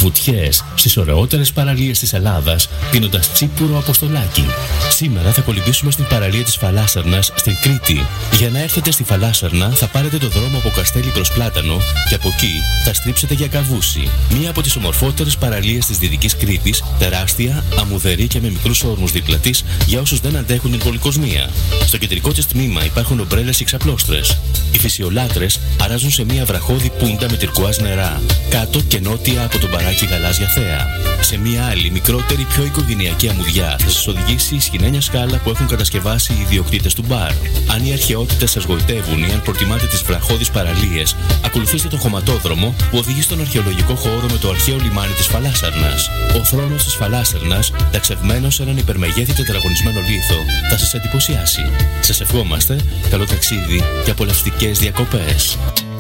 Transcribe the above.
Βουτιές στις ωραιότερες παραλίες της Ελλάδας, πίνοντας τσίπουρο αποστολάκι. Σήμερα θα κολυμπήσουμε στην παραλία της Φαλάσσαρνας στην Κρήτη. Για να έρθετε στη Φαλάσσαρνα θα πάρετε το δρόμο από Καστέλι προς Πλάτανο και από εκεί θα στρίψετε για Καβούση. Μία από τις ομορφότερες παραλίες της Δυτικής Κρήτης, τεράστια, αμμουδερή και με μικρούς όρμους δίπλα της για όσους δεν αντέχουν την πολυκοσμία. Στο κεντρικό της τμήμα υπάρχουν ομπρέλες και ξαπλώστρες. Οι φυσιολάτρες αράζουν σε μία βραχώδη πούντα με τυρκουάζ νερά, κάτω και νότια από τον παράκι γαλάζια θέα. Σε μία άλλη, μικρότερη, πιο οικογενειακή αμμουδιά θα σας οδηγήσει η σχοινένια σκάλα που έχουν κατασκευάσει οι ιδιοκτήτες του μπαρ. Αν οι αρχαιότητες σας γοητεύουν ή αν προτιμάτε τις βραχώδεις παραλίες, ακολουθήστε τον χωματόδρομο που οδηγεί στον αρχαιολογικό χώρο με το αρχαίο λιμάνι της Φαλάσσαρνας. Ο θρόνος της Φαλάσσαρνας, ταξευμένος σε έναν υπερμεγέθη τετραγωνισμένο λίθο, θα σας εντυπωσιάσει. Σας ευχόμαστε καλό ταξίδι και απολαυστικές διακοπές.